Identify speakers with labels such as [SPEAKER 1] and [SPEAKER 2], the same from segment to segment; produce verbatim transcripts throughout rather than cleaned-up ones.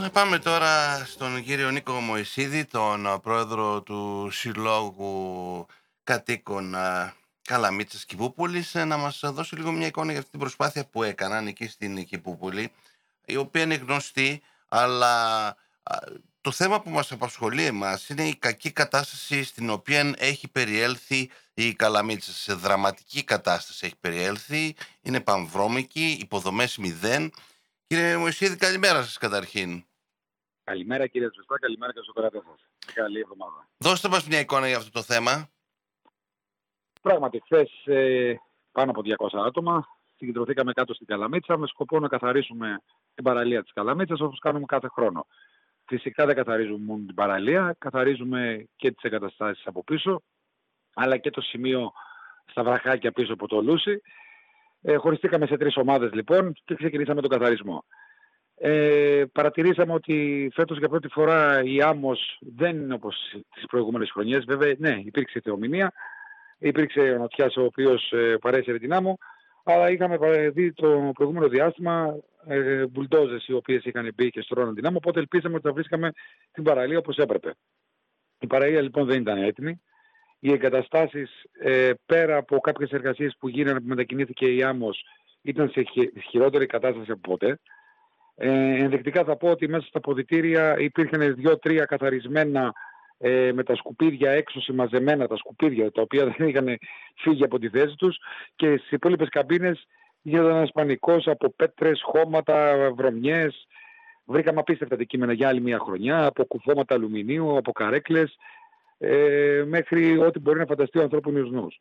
[SPEAKER 1] Να πάμε τώρα στον κύριο Νίκο Μωυσίδη, τον α, πρόεδρο του Συλλόγου Κατοίκων α, Καλαμίτσας Κηπούπολης, ε, να μας δώσει λίγο μια εικόνα για αυτή την προσπάθεια που έκαναν εκεί στην Κηπούπολη, η οποία είναι γνωστή, αλλά α, το θέμα που μας απασχολεί εμάς είναι η κακή κατάσταση στην οποία έχει περιέλθει η Καλαμίτσα. Σε δραματική κατάσταση έχει περιέλθει, είναι πανβρώμικη, υποδομές μηδέν. Κύριε Μωυσίδη, καλημέρα σας καταρχήν.
[SPEAKER 2] Καλημέρα κύριε Τσουστά, καλημέρα και στους κοράτες σας. Καλή εβδομάδα.
[SPEAKER 1] Δώστε μας μια εικόνα για αυτό το θέμα.
[SPEAKER 2] Πράγματι, χθες ε, πάνω από διακόσια άτομα συγκεντρωθήκαμε κάτω στην Καλαμίτσα με σκοπό να καθαρίσουμε την παραλία της Καλαμίτσας όπως κάνουμε κάθε χρόνο. Φυσικά δεν καθαρίζουμε μόνο την παραλία, καθαρίζουμε και τις εγκαταστάσεις από πίσω, αλλά και το σημείο στα βραχάκια πίσω από το Λούσι. Ε, χωριστήκαμε σε τρεις ομάδες λοιπόν και ξεκινήσαμε τον καθαρισμό. Ε, παρατηρήσαμε ότι φέτος για πρώτη φορά η άμμος δεν είναι όπως τις προηγούμενες χρονιές. Βέβαια, ναι, υπήρξε θεομηνία, υπήρξε ο Νοτιάς ο οποίος ε, παρέσυρε την άμμο, αλλά είχαμε δει το προηγούμενο διάστημα ε, μπουλντόζες οι οποίες είχαν μπει και στρώναν την άμμο, οπότε ελπίσαμε ότι θα βρίσκαμε την παραλία όπως έπρεπε. Η παραλία λοιπόν δεν ήταν έτοιμη. Οι εγκαταστάσεις ε, πέρα από κάποιες εργασίες που γίνανε που μετακινήθηκε η άμμος ήταν σε χειρότερη κατάσταση από ποτέ. Ε, ενδεικτικά θα πω ότι μέσα στα ποδητήρια υπήρχαν δύο-τρία καθαρισμένα ε, με τα σκουπίδια έξω συμμαζεμένα, τα σκουπίδια τα οποία δεν είχαν φύγει από τη θέση τους, και στις υπόλοιπες καμπίνες γίνεται ένας πανικός από πέτρες, χώματα, βρωμιές. Βρήκαμε απίστευτα αντικείμενα για άλλη μια χρονιά, από κουφώματα αλουμινίου, από καρέκλες, ε, μέχρι ό,τι μπορεί να φανταστεί ο ανθρώπινος νους.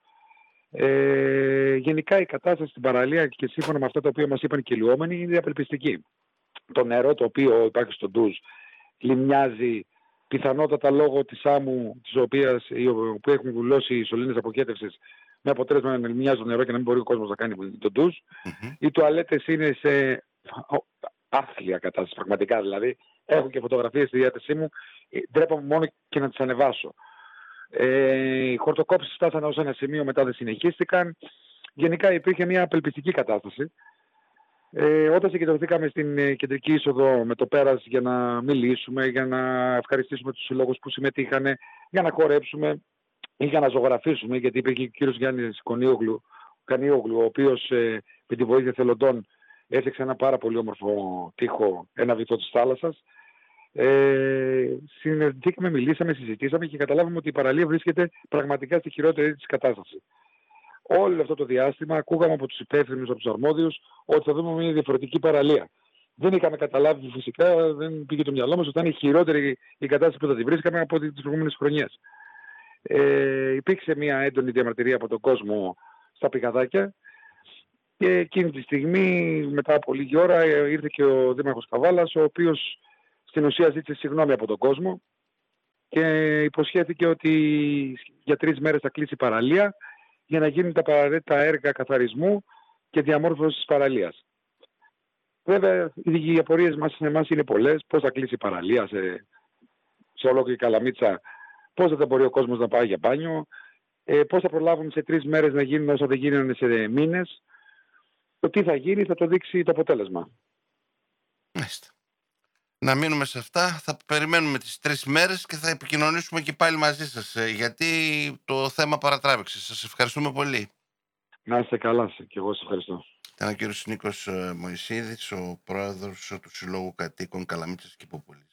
[SPEAKER 2] Ε, γενικά η κατάσταση στην παραλία και σύμφωνα με αυτά τα οποία μας είπαν και οι λιόμενοι είναι απελπιστική. Το νερό το οποίο υπάρχει στο ντουζ λιμνιάζει πιθανότατα λόγω της άμμου της οποίας, που έχουν βουλώσει οι σωλήνες αποχέτευσης, με αποτέλεσμα να λιμνιάζει το νερό και να μην μπορεί ο κόσμος να κάνει το ντουζ.
[SPEAKER 1] Mm-hmm.
[SPEAKER 2] Οι τουαλέτες είναι σε άθλια κατάσταση, πραγματικά δηλαδή. Έχω και φωτογραφίες στη διάθεσή μου, ντρέπαμε μόνο και να τις ανεβάσω. Ε, οι χορτοκόψεις φτάσανε ως ένα σημείο, μετά δεν συνεχίστηκαν. Γενικά υπήρχε μια απελπιστική κατάσταση. Ε, όταν συγκεντρωθήκαμε στην ε, κεντρική είσοδο με το πέρας για να μιλήσουμε, για να ευχαριστήσουμε τους συλλόγους που συμμετείχαν, για να χορέψουμε ή για να ζωγραφίσουμε, γιατί υπήρχε ο κύριος Γιάννης Κονίογλου, Κανίογλου, ο οποίος ε, με τη βοήθεια θελοντών έφτιαξε ένα πάρα πολύ όμορφο τοίχο, ένα βυθό της θάλασσας. Ε, συναντήκαμε, μιλήσαμε, συζητήσαμε και καταλάβαμε ότι η παραλία βρίσκεται πραγματικά στη χειρότερη της κατάσταση. Όλο αυτό το διάστημα ακούγαμε από τους υπεύθυνους, από τους αρμόδιους, ότι θα δούμε μια διαφορετική παραλία. Δεν είχαμε καταλάβει φυσικά, δεν πήγε το μυαλό μας ότι ήταν η χειρότερη η κατάσταση που θα τη βρίσκαμε από τις προηγούμενες χρονιές. Ε, υπήρξε μια έντονη διαμαρτυρία από τον κόσμο στα πηγαδάκια και εκείνη τη στιγμή, μετά από λίγη ώρα, ήρθε και ο Δήμαρχος Καβάλας, ο οποίος στην ουσία ζήτησε συγγνώμη από τον κόσμο και υποσχέθηκε ότι για τρεις μέρες θα κλείσει η παραλία για να γίνουν τα απαραίτητα έργα καθαρισμού και διαμόρφωσης της παραλίας. Βέβαια, οι απορίες μας σε εμάς είναι πολλές. Πώς θα κλείσει η παραλία σε, σε ολόκληρη Καλαμίτσα, πώς θα μπορεί ο κόσμος να πάει για μπάνιο, ε, πώς θα προλάβουν σε τρεις μέρες να γίνουν όσα δεν γίνανε σε μήνες. Το τι θα γίνει θα το δείξει το αποτέλεσμα.
[SPEAKER 1] Μάλιστα. Να μείνουμε σε αυτά. Θα περιμένουμε τις τρεις μέρες και θα επικοινωνήσουμε και πάλι μαζί σας, γιατί το θέμα παρατράβηξε. Σας ευχαριστούμε πολύ.
[SPEAKER 2] Να είστε καλά και εγώ σας ευχαριστώ.
[SPEAKER 1] Ήταν ο κύριος Νίκος Μωυσίδης, ο πρόεδρος του Συλλόγου Κατοίκων Καλαμίτσας Κηπούπολης.